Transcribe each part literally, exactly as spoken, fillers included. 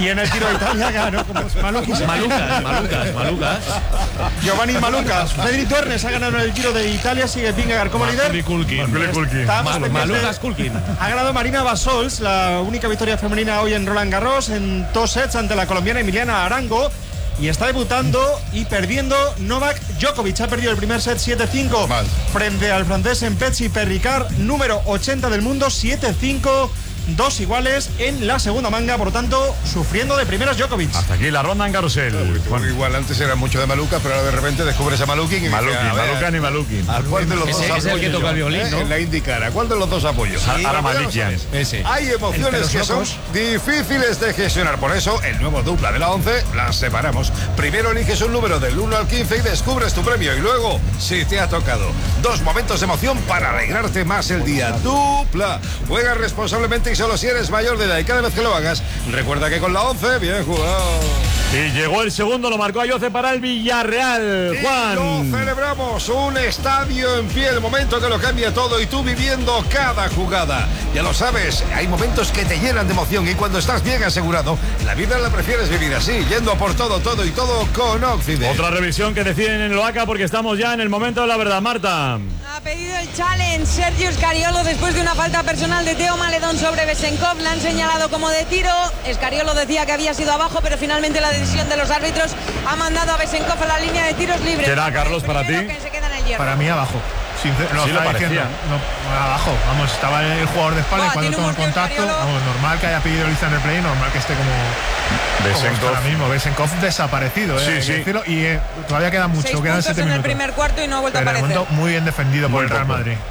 Y en el tiro de Italia ganó como Malucas. Malucas, Malucas, Malucas. Giovanni Malucas. Federic Torres ha ganado en el Giro de Italia, sigue Vingegaard como líder. Malucas Kulkin. Ha ganado Marina Basols, la única victoria femenina hoy en Roland Garros, en dos sets ante la colombiana Emiliana Arango. Y está debutando y perdiendo Novak Djokovic. Ha perdido el primer set siete cinco frente al francés Mpetsi Perricard, número ochenta del mundo, siete cinco. Dos iguales en la segunda manga, por lo tanto, sufriendo de primeras Djokovic. Hasta aquí la ronda en carrusel. Bueno, igual antes era mucho de Malucas, pero ahora de repente descubres a Malukin. Malukin, Malucan y Malukin. ¿A cuál de los ese, dos es el que toca el violín, ¿no? En la IndyCar, ¿a cuál de los dos apoyos? Ahora Malikian. Ese. Hay emociones que son difíciles de gestionar. Por eso, el nuevo dupla de la once las separamos. Primero eliges un número del uno al quince y descubres tu premio. Y luego, si te ha tocado, dos momentos de emoción para alegrarte más el día. Dupla. Juega responsablemente y solo si eres mayor de edad, y cada vez que lo hagas, recuerda que con la once, bien jugado. Y llegó el segundo, lo marcó Ayoce para el Villarreal. Juan. Y lo celebramos, un estadio en pie, el momento que lo cambia todo y tú viviendo cada jugada. Ya lo sabes, hay momentos que te llenan de emoción y cuando estás bien asegurado, la vida la prefieres vivir así, yendo a por todo, todo y todo con Occident. Otra revisión que deciden en el Oaca porque estamos ya en el momento de la verdad, Marta. Ha pedido el challenge Sergio Scariolo después de una falta personal de Teo Maledón sobre Besenkov. La han señalado como de tiro. Scariolo decía que había sido abajo, pero finalmente la decisión de los árbitros ha mandado a Besenkov a la línea de tiros libres. ¿Será, Carlos, para ti? Que se queda en el hierro. Para mí abajo. Sincer sí lo parecía. Diciendo, no, abajo. Vamos, estaba el jugador de espalda. Buah, y cuando toma el contacto, vamos, normal que haya pedido el instant replay, normal que esté como Besenkov. Ahora mismo, Besenkov desaparecido, sí, eh, sí. decirlo, y eh, todavía queda mucho, Seis quedan siete en minutos. el primer cuarto y no ha vuelto Pero a aparecer. momento muy bien defendido por muy el Real poco. Madrid.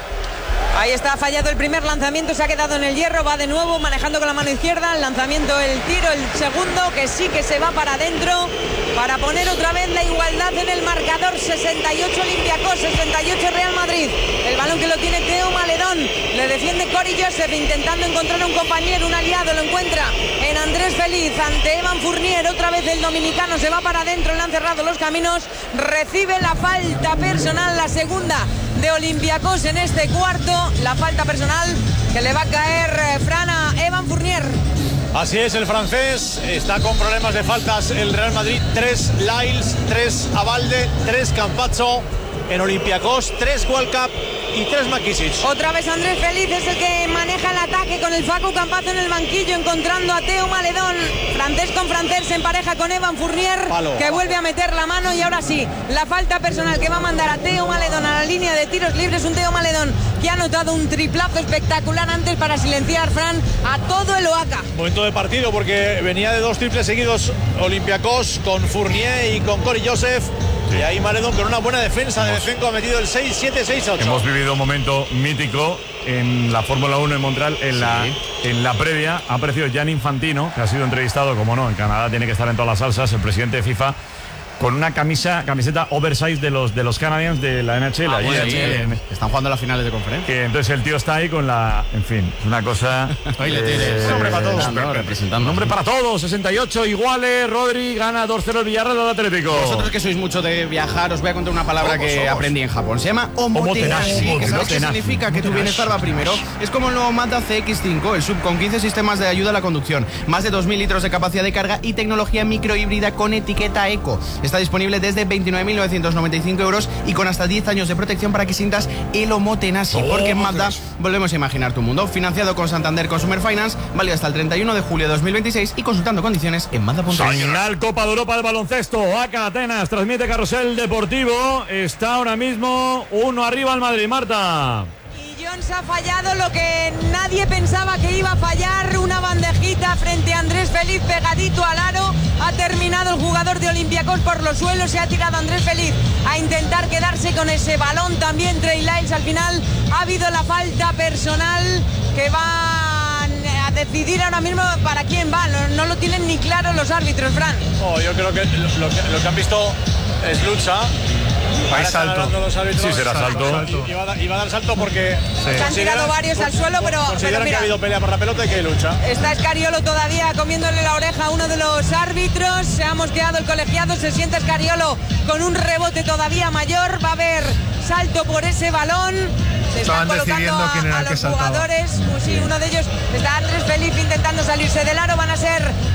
Ahí está, ha fallado el primer lanzamiento, se ha quedado en el hierro, va de nuevo manejando con la mano izquierda, el lanzamiento, el tiro, el segundo, que sí que se va para adentro, para poner otra vez la igualdad en el marcador. Sesenta y ocho Olympiacos, sesenta y ocho Real Madrid. El balón que lo tiene Teo Maledón, le defiende Cory Joseph, intentando encontrar un compañero, un aliado, lo encuentra en Andrés Feliz, ante Evan Fournier, otra vez el dominicano se va para adentro, le han cerrado los caminos, recibe la falta personal, la segunda de Olympiacos en este cuarto, la falta personal que le va a caer eh, Fran a Evan Fournier. Así es, el francés está con problemas de faltas el Real Madrid, tres Lyles, tres Abalde, tres Campazzo en Olympiacos, tres Walcap y tres Makisic. Otra vez Andrés Feliz es el que maneja el ataque con el Facu Campazzo en el banquillo, encontrando a Teo Maledón. Francés con francés se empareja con Evan Fournier, Palo. que vuelve a meter la mano, y ahora sí, la falta personal que va a mandar a Teo Maledón a la línea de tiros libres. Un Teo Maledón que ha anotado un triplazo espectacular antes para silenciar, Fran, a todo el Oaca. Momento de partido porque venía de dos triples seguidos Olympiacos con Fournier y con Cory Joseph. Sí. Y ahí Maledón con una buena defensa de Besenko ha metido el seis siete seis ocho. Hemos vivido un momento mítico en la Fórmula uno en Montreal, en, sí. la, en la previa. Ha aparecido Gianni Infantino, que ha sido entrevistado, como no, en Canadá tiene que estar en todas las salsas, el presidente de FIFA, con una camisa, camiseta oversize de los de los Canadiens de la N H L. Ah, bueno, allí, sí, en, están jugando las finales de conferencia. Que entonces el tío está ahí con la... En fin, es una cosa... Ahí le tienes. Eh, nombre para todos. No, representando. Nombre para todos. sesenta y ocho iguales. Rodri gana dos cero el Villarreal al Atlético. Vosotros que sois mucho de viajar, os voy a contar una palabra Somos, que somos. aprendí en Japón. Se llama omotenashi, que sabes qué significa que tu bienestar va primero. Es como el nuevo Mazda C X cinco, el sub con quince sistemas de ayuda a la conducción, más de dos mil litros de capacidad de carga y tecnología microhíbrida con etiqueta eco. Está disponible desde veintinueve mil novecientos noventa y cinco euros y con hasta diez años de protección para que sientas el omotenashi, oh, porque en Mazda volvemos a imaginar tu mundo. Financiado con Santander Consumer Finance, válido hasta el treinta y uno de julio de dos mil veintiséis y consultando condiciones en Mazda punto es. Final Copa de Europa de baloncesto. Oaca Atenas transmite Carrusel Deportivo. Está ahora mismo uno arriba al Madrid, Marta. Jones ha fallado lo que nadie pensaba que iba a fallar, una bandejita frente a Andrés Feliz pegadito al aro. Ha terminado el jugador de Olympiacos por los suelos, se ha tirado Andrés Feliz a intentar quedarse con ese balón. También Trey Lyles. Al final ha habido la falta personal que va a decidir ahora mismo para quién va. No, no lo tienen ni claro los árbitros, Fran. Oh, yo creo que lo, lo que lo que han visto es lucha. Hay salto. Sí, será salto. Y, y, va a dar, y va a dar salto porque sí. Se han tirado varios al suelo, pero, consideran pero mira, que ha habido pelea por la pelota y que hay lucha. Está Scariolo todavía comiéndole la oreja a uno de los árbitros. Se ha mosqueado el colegiado, se siente Scariolo con un rebote todavía mayor. Va a haber salto por ese balón. Se están Estaban colocando a, quién era a el que los saltaba. jugadores. Pues sí, uno de ellos está Andrés Feliz intentando salirse del aro. Van a ser